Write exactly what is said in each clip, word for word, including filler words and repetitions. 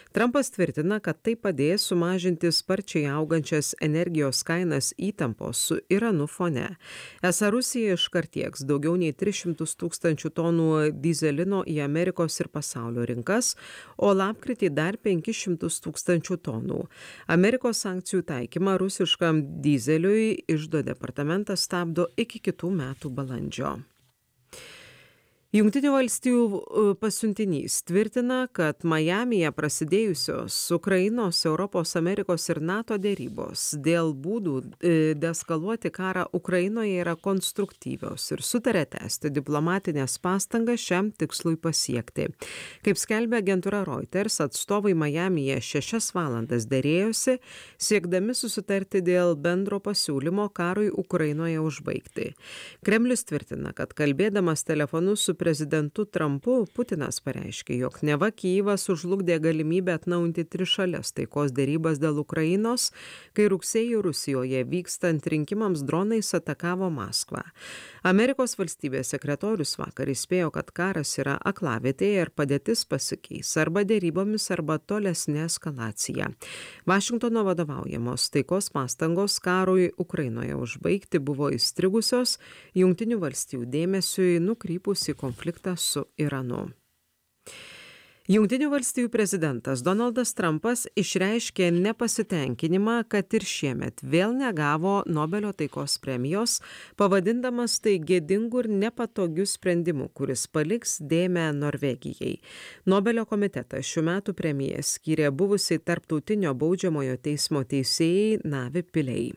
Trampas tvirtina, kad tai padės sumažinti sparčiai augančias energijos kainas įtampos su Iranu fone. Esą Rusija iškart tieks daugiau nei tris šimtus tūkstančių tonų dyzelino į Amerikos ir pasaulio rinkas, o lapkritį dar penkis šimtus tūkstančių tonų. Amerikos sankcijų taikymą rusiškam dyzeliui iždo departamentas stabdo iki kitų metų balandžio. Jungtinių valstijų pasiuntinys tvirtina, kad Majamyje prasidėjusios Ukrainos, Europos, Amerikos ir NATO dėrybos dėl būdų deeskaluoti karą Ukrainoje yra konstruktyvios ir sutarė tęsti diplomatinės pastangas šiam tikslui pasiekti. Kaip skelbia agentūra Reuters, atstovai Majamyje šešias valandas dėrėjosi, siekdami susitarti dėl bendro pasiūlymo karui Ukrainoje užbaigti. Kremlius tvirtina, kad kalbėdamas telefonu su prezidentu Trumpu, Putinas pareiškė, jog neva Kyjivas sužlugdė galimybę atnaujinti trišalės taikos dėrybas dėl Ukrainos, kai rugsėjį Rusijoje vykstant rinkimams dronais atakavo Maskvą. Amerikos valstybės sekretorius vakar įspėjo, kad karas yra aklavietėje ir padėtis pasikeis arba dėrybomis, arba tolesnė eskalacija. Vašingtono vadovaujamos taikos pastangos karui Ukrainoje užbaigti buvo įstrigusios Jungtinių valstijų dėmesiui nukrypus į konfliktą su Iranu. Jungtinių valstijų prezidentas Donaldas Trumpas išreiškė nepasitenkinimą, kad ir šiemet vėl negavo Nobelio taikos premijos, pavadindamas tai gėdingu ir nepatogiu sprendimu, kuris paliks dėmę Norvegijai. Nobelio komitetas šių metų premiją skyrė buvusiai tarptautinio baudžiamojo teismo teisėjai Navi Pillay.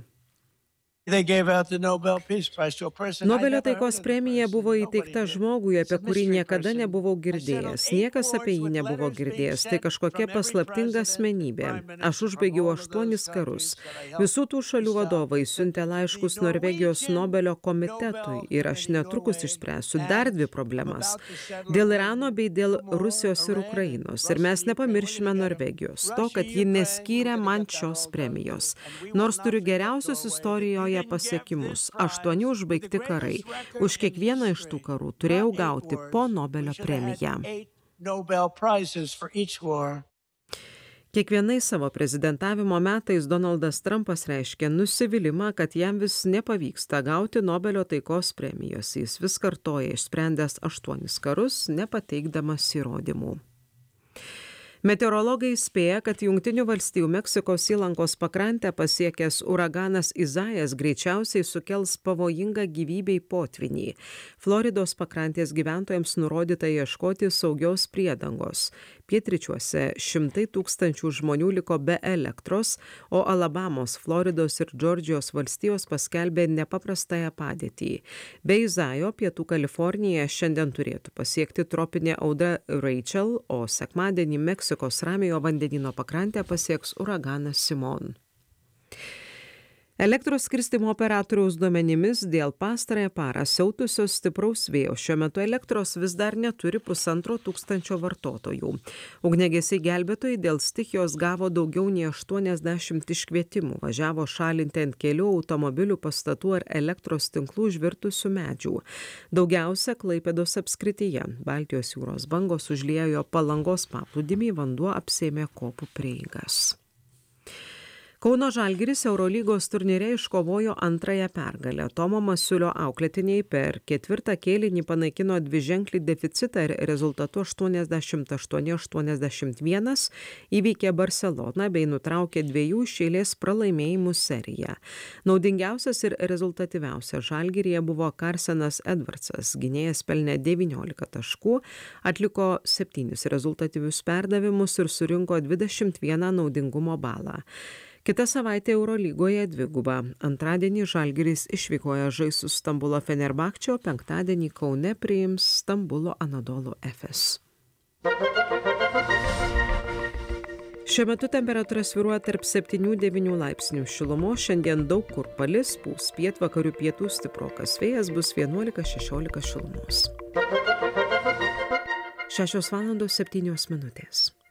Nobelio taikos premija buvo įteikta žmogui, apie kurį niekada nebuvau girdėjęs. Niekas apie jį nebuvo girdėjęs. Tai kažkokia paslaptinga asmenybė. Aš užbaigiau aštuonis karus. Visų tų šalių vadovai siuntė laiškus Norvegijos Nobelio komitetui ir aš netrukus išspręsiu dar dvi problemas. Dėl Irano bei dėl Rusijos ir Ukrainos. Ir mes nepamiršime Norvegijos. To, kad ji neskyrė man šios premijos. Nors turiu geriausius istorijoje pasiekimus. Aštuoni užbaigti karai. Už kiekvieną iš tų karų turėjau gauti po Nobelio premiją. Kiekvienais savo prezidentavimo metais Donaldas Trumpas reiškė nusivylimą, kad jam vis nepavyksta gauti Nobelio taikos premijos. Jis vis kartoja išsprendęs aštuonis karus, nepateikdamas įrodymų. Meteorologai spėja, kad Jungtinių valstijų Meksikos įlankos pakrantę pasiekęs uraganas Izaijas greičiausiai sukels pavojingą gyvybei potvynį. Floridos pakrantės gyventojams nurodyta ieškoti saugios priedangos. Pietryčiuose šimtai tūkstančių žmonių liko be elektros, o Alabamos, Floridos ir Džordžijos valstijos paskelbė nepaprastąją padėtį. Be Izajo pietų Kaliforniją šiandien turėtų pasiekti tropinė audra Rachel, o sekmadienį Meksikos Ramiojo vandenyno pakrantę pasieks uraganas Simon. Elektros skirstymo operatoriaus duomenimis dėl pastarąją parą siautusios stipraus vėjo šiuo metu elektros vis dar neturi pusantro tūkstančio vartotojų. Ugniagesiai gelbėtojai dėl stichijos gavo daugiau nei aštuoniasdešimt iškvietimų, važiavo šalinti ant kelių, automobilių, pastatų ar elektros tinklų užvirtusių medžių. Daugiausia Klaipėdos apskrityje. Baltijos jūros bangos užliejo Palangos paplūdimį, vanduo apsėmė kopų prieigas. Kauno Žalgiris Eurolygos turnyre iškovojo antrąją pergalę. Tomo Masiulio auklėtiniai per ketvirtą kėlinį panaikino dviženklį deficitą ir rezultatu aštuoniasdešimt aštuoni aštuoniasdešimt vienas įveikė Barceloną bei nutraukė dviejų iš eilės pralaimėjimų seriją. Naudingiausias ir rezultatyviausias Žalgiryje buvo Karsenas Edvardsas. Gynėjas pelnė devyniolika taškų, atliko septynis rezultatyvius perdavimus ir surinko dvidešimt vieną naudingumo balą. Kita savaitė Eurolygoje dviguba. Antradienį Žalgiris išvykoje žais su Stambulo Fenerbahče, o penktadienį Kaune priims Stambulo Anadolu Efes. Šiuo metu temperatūra svyruoja tarp septynių devynių laipsnių šilumos. Šiandien daug kur palis, pūs pietvakarių pietų stiprokas vėjas, bus vienuolika šešiolika šilumos. šešios valandos septynios minutės.